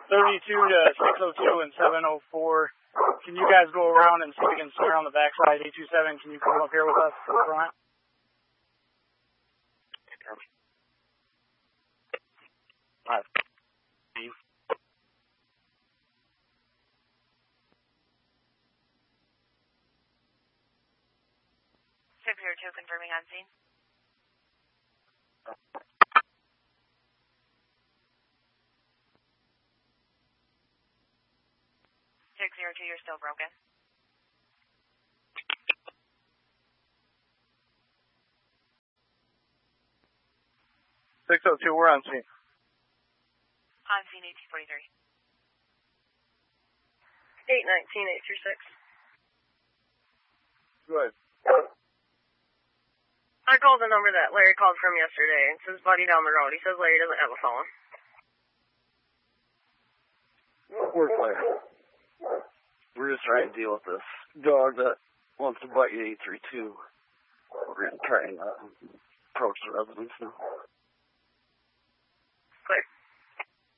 32 to 602 and 704. Can you guys go around and see if you can snare on the backside? 827, can you come up here with us to the front? Five. 602 confirming on scene. You're still broken. 602, we're on scene. On scene 1843. 819, 836. Good. I called the number that Larry called from yesterday. It's his buddy down the road. He says Larry doesn't have a phone. We're clear. We're just trying to deal with this dog that wants to bite you, 832. We're going to try and approach the residence now.